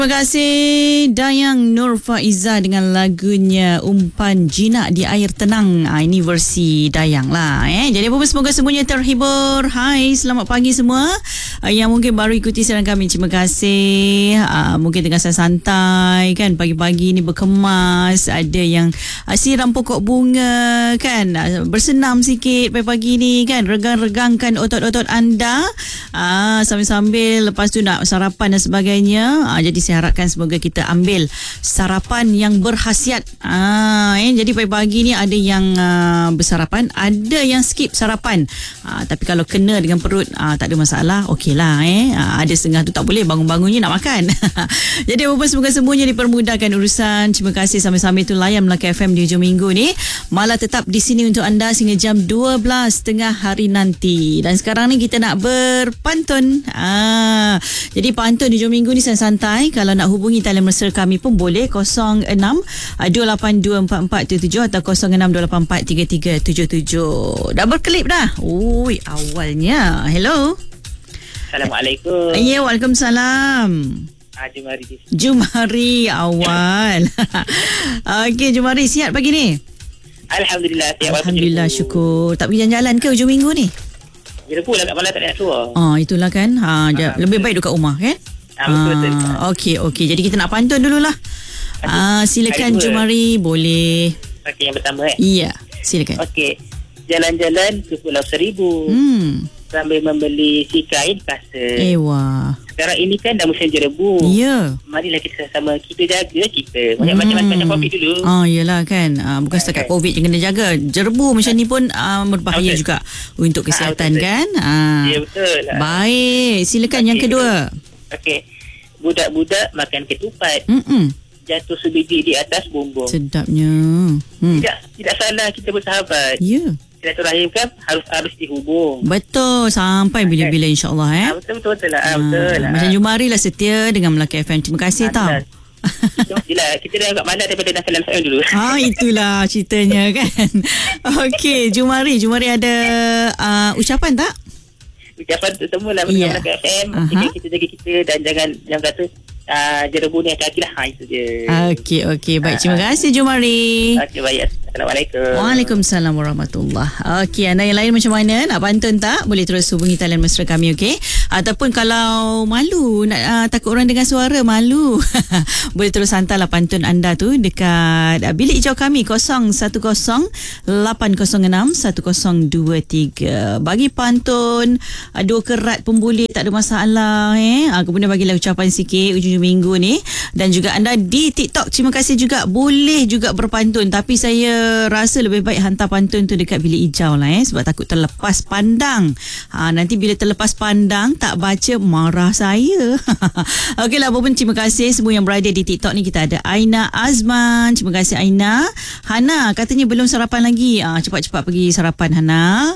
Terima kasih Dayang Nur Faizah dengan lagunya Umpan Jinak di Air Tenang. Ini versi Dayang lah. Jadi apa-apa, semoga semuanya terhibur. Hai, selamat pagi semua. Yang mungkin baru ikuti siaran kami, terima kasih. Mungkin tengah santai kan, pagi-pagi ni berkemas. Ada yang siram pokok bunga kan, bersenam sikit pagi-pagi ni kan, regang-regangkan otot-otot anda. Sambil-sambil lepas tu nak sarapan dan sebagainya. Jadi saya harapkan semoga kita ambil sarapan yang berkhasiat. Jadi pagi-pagi ni ada yang bersarapan, ada yang skip sarapan. Tapi kalau kena dengan perut, tak ada masalah, okey lah. Ada setengah tu tak boleh, bangun-bangunnya nak makan. Jadi apa, semoga semuanya dipermudahkan urusan. Terima kasih sambil-sambil tu layan Melaka FM di hujung minggu ni. Malah tetap di sini untuk anda sehingga jam 12 tengah hari nanti. Dan sekarang ni kita nak berpantun. Jadi pantun di hujung minggu ni santai. Kalau nak hubungi talian mesra kami pun boleh 06 2824477 atau 06 2843377. Dah berkelip dah. Ui, awalnya. Hello. Assalamualaikum. Ya, waalaikumsalam. Jumari awal. Okey, Jumari, sihat pagi ni? Alhamdulillah, sihat. Alhamdulillah, syukur. Tak pergi jalan-jalan ke hujung minggu ni? Jerebu lah kat malam, tak nak keluar. Itulah kan. Lebih baik duduk kat rumah kan? Betul. Okey. Jadi kita nak pantun dululah. Silakan Jumari, boleh. Okey, yang pertama Ya, silakan. Okey. Jalan-jalan ke Pulau Seribu. Sambil membeli si kain kasa. Wah. Sekarang ini kan dah musim jerebu. Ya. Marilah kita sama kita jaga kita. Macam COVID dulu. Yelah kan. Bukan setakat COVID je kena jaga. Jerebu macam ni pun berbahaya juga untuk kesihatan kan. Ya, betul. Baik, silakan yang kedua. Okey. Budak-budak makan ketupat. Jatuh sebiji di atas bumbung. Sedapnya. Tidak salah kita bersahabat. Ya. Silaturahim kan harus dihubung. Betul. Sampai bila-bila insyaAllah. Betul lah. Betul lah. Macam Jumari lah setia dengan Melaka FM. Terima kasih tau. Kita dah kat mana daripada dah salam saya dulu. Itulah ceritanya kan. Okey, Jumari ada ucapan tak? Ucapan temulah dengan Melaka FM. Kita jaga kita dan jangan kata jerebu ni hati-hati lah. Itu je. Okey. Baik, terima kasih Jumari. Okey, baik. Assalamualaikum. Waalaikumsalam warahmatullahi. Okey, anda yang lain macam mana? Nak pantun tak? Boleh terus hubungi talian mesra kami, okey? Ataupun kalau malu, nak takut orang dengar suara, malu. Boleh terus hantarlah pantun anda tu dekat bilik hijau kami 0108061023. Bagi pantun, dua kerat pun boleh, tak ada masalah. Kemudian bagilah ucapan sikit ujung minggu ni. Dan juga anda di TikTok, terima kasih juga. Boleh juga berpantun, tapi saya rasa lebih baik hantar pantun tu dekat bilik hijau lah sebab takut terlepas pandang. Nanti bila terlepas pandang tak baca, marah saya. Okeylah, apa pun terima kasih semua yang berada di TikTok ni. Kita ada Aina Azman, terima kasih Aina. Hana katanya belum sarapan lagi. Cepat-cepat pergi sarapan Hana.